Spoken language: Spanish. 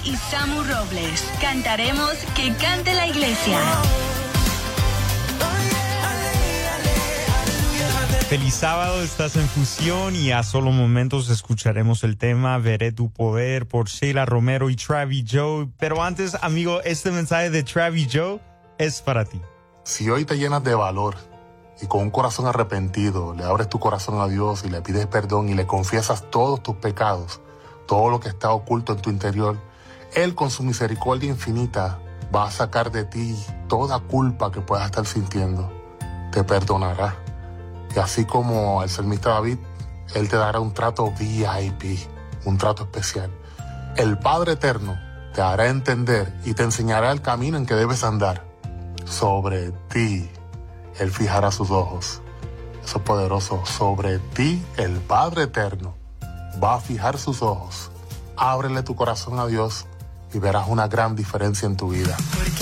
y Samu Robles. Cantaremos Que Cante la Iglesia. Feliz sábado, estás en Fusión y a solo momentos escucharemos el tema Veré tu poder por Sheila Romero y Travis Joe. Pero antes, amigo, este mensaje de Travis Joe es para ti. Si hoy te llenas de valor y con un corazón arrepentido le abres tu corazón a Dios y le pides perdón y le confiesas todos tus pecados, todo lo que está oculto en tu interior, Él con su misericordia infinita va a sacar de ti toda culpa que puedas estar sintiendo. Te perdonará. Y así como el salmista David, Él te dará un trato VIP, un trato especial. El Padre Eterno te hará entender y te enseñará el camino en que debes andar. Sobre ti, Él fijará sus ojos. Eso es poderoso. Sobre ti, el Padre Eterno va a fijar sus ojos. Ábrele tu corazón a Dios y verás una gran diferencia en tu vida.